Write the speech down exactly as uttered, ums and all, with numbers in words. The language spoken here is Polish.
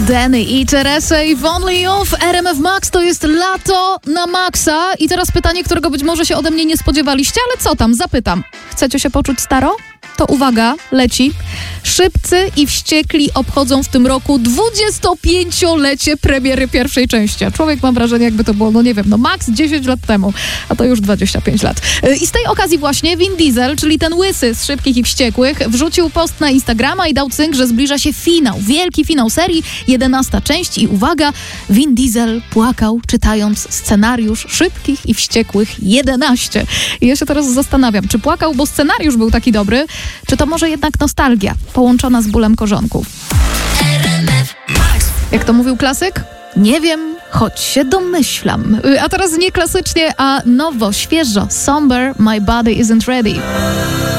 Danny i Teresa i Only You w R M F Max. To jest lato na maksa. I teraz pytanie, którego być może się ode mnie nie spodziewaliście, ale co tam? Zapytam. Chcecie się poczuć staro? To uwaga, leci. Szybcy i Wściekli obchodzą w tym roku dwudziestopięciolecie premiery pierwszej części. A człowiek, mam wrażenie, jakby to było, no nie wiem, no max dziesięć lat temu, a to już dwadzieścia pięć lat. I z tej okazji właśnie Vin Diesel, czyli ten łysy z Szybkich i Wściekłych, wrzucił post na Instagrama i dał cynk, że zbliża się finał, wielki finał serii, jedenasta część i uwaga, Vin Diesel płakał, czytając scenariusz Szybkich i Wściekłych jedenaście. I ja się teraz zastanawiam, czy płakał, bo scenariusz był taki dobry, czy to może jednak nostalgia połączona z bólem korzonków? Jak to mówił klasyk? Nie wiem, choć się domyślam. A teraz nie klasycznie, a nowo, świeżo. Somber, My Body Isn't Ready.